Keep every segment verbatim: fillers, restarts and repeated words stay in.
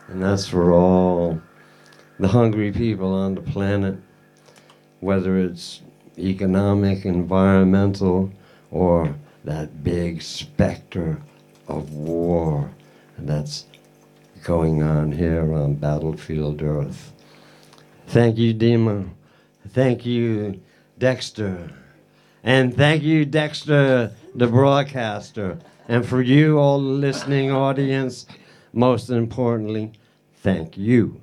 And that's for all the hungry people on the planet, whether it's economic, environmental, or that big specter of war that's going on here on battlefield Earth. Thank you, Dima. Thank you, Dexter. And thank you, Dexter, the broadcaster. And for you, all the listening audience, most importantly, thank you.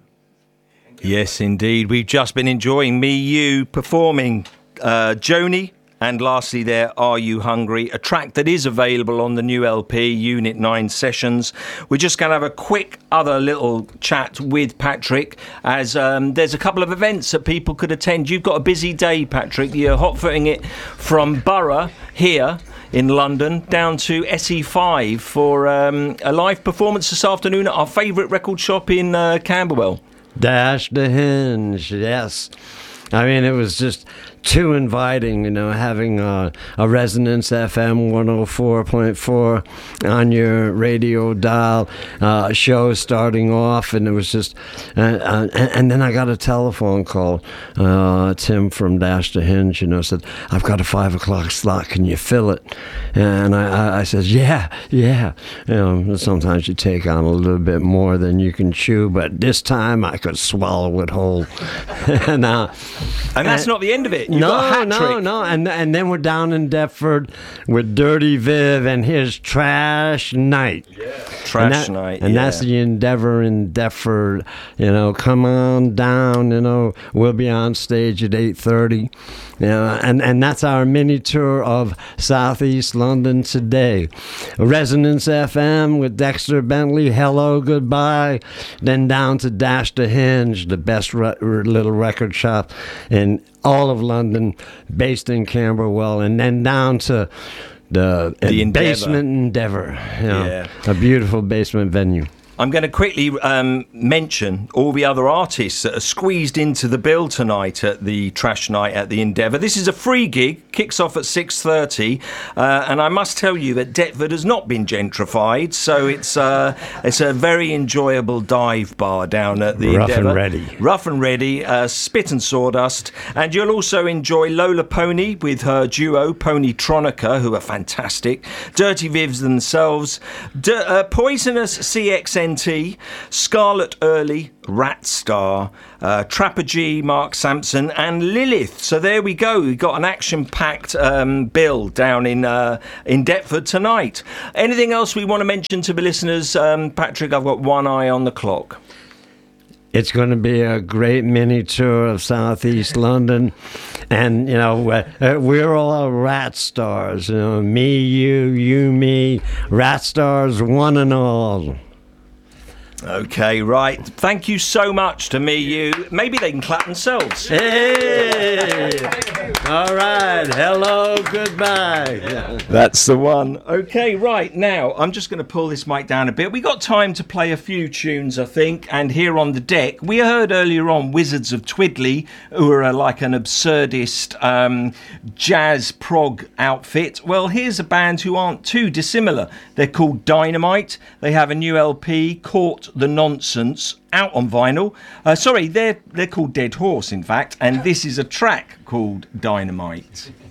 Yes, indeed. We've just been enjoying Me You performing uh, Joni. And lastly there, Are You Hungry? A track that is available on the new L P, Unit nine Sessions. We're just going to have a quick other little chat with Patrick, as um, there's a couple of events that people could attend. You've got a busy day, Patrick. You're hot-footing it from Borough here in London down to S E five for um, a live performance this afternoon at our favourite record shop in uh, Camberwell. Dash the Hinge, yes. I mean, it was just too inviting, you know, having a, a Resonance F M one oh four point four on your radio dial, uh, show starting off, and it was just, uh, uh, and, and then I got a telephone call. Uh, Tim from Dash the Hinge, you know, said, I've got a five o'clock slot, can you fill it? And I, I, I said, yeah, yeah. You know, sometimes you take on a little bit more than you can chew, but this time I could swallow it whole. and, uh, and that's uh, not the end of it. You've no, got a hat no, trick. no, and and then we're down in Deptford with Dirty Viv and his Trash Night. Yeah. Trash and that, Night, and yeah. that's the Endeavour in Deptford. You know, come on down. You know, we'll be on stage at eight thirty. You know, and and that's our mini tour of Southeast London today. Resonance F M with Dexter Bentley. Hello, goodbye. Then down to Dash the Hinge, the best re- little record shop in all of London, based in Camberwell, and then down to the, the Endeavour. Basement Endeavour, you know, yeah. a beautiful basement venue. I'm going to quickly um, mention all the other artists that are squeezed into the bill tonight at the Trash Night at the Endeavour. This is a free gig, kicks off at six thirty, uh, and I must tell you that Deptford has not been gentrified, so it's uh, it's a very enjoyable dive bar down at the Rough Endeavour. and ready. Rough and ready, uh, spit and sawdust, and you'll also enjoy Lola Pony with her duo Ponytronica, who are fantastic, Dirty Vivs themselves, D- uh, Poisonous C X N T, Scarlet Early, Rat Star, uh, Trapper G, Mark Sampson, and Lilith. So there we go. We've got an action-packed um, bill down in uh, in Deptford tonight. Anything else we want to mention to the listeners? Um, Patrick, I've got one eye on the clock. It's going to be a great mini tour of Southeast London. And, you know, uh, we're all rat stars. You know, me, you, you, me. Rat stars, one and all. Okay, right. Thank you so much to Me You. Maybe they can clap themselves. Hey! All right. Hello, goodbye. That's the one. Okay, right. Now, I'm just going to pull this mic down a bit. We got time to play a few tunes, I think. And here on the deck, we heard earlier on Wizards of Twiddly, who are uh, like an absurdist um, jazz prog outfit. Well, here's a band who aren't too dissimilar. They're called Dynamite. They have a new L P, Caught the Nonsense, out on vinyl. Uh, sorry, they're they're called Dead Horse, in fact, and this is a track called Dynamite.